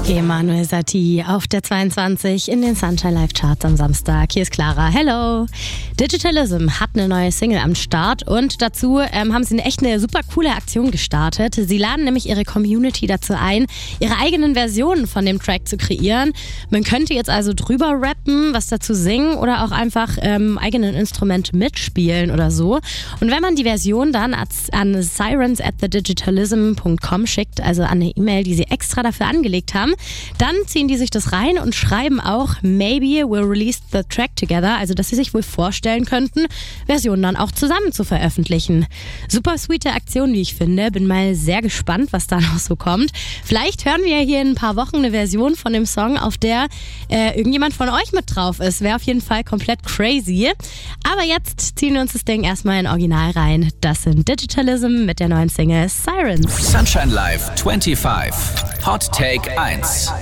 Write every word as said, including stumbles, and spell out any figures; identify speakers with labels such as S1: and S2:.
S1: Emanuel Satie auf der zweiundzwanzig in den Sunshine Live Charts am Samstag. Hier ist Clara. Hello! Digitalism hat eine neue Single am Start und dazu ähm, haben sie eine echt eine super coole Aktion gestartet. Sie laden nämlich ihre Community dazu ein, ihre eigenen Versionen von dem Track zu kreieren. Man könnte jetzt also drüber rappen, was dazu singen oder auch einfach ähm, eigenen Instrumente mitspielen oder so. Und wenn man die Version dann an sirens at the digitalism dot com schickt, also an eine E-Mail, die sie extra dafür angelegt haben, dann ziehen die sich das rein und schreiben auch maybe we'll release the track together, also dass sie sich wohl vorstellen könnten, Versionen dann auch zusammen zu veröffentlichen. Super sweete Aktion, wie ich finde. Bin mal sehr gespannt, was da noch so kommt. Vielleicht hören wir hier in ein paar Wochen eine Version von dem Song, auf der äh, irgendjemand von euch mit drauf ist. Wäre auf jeden Fall komplett crazy. Aber jetzt ziehen wir uns das Ding erstmal in Original rein. Das sind Digitalism mit der neuen Single Sirens.
S2: Sunshine Live fünfundzwanzig. Hot Take eins.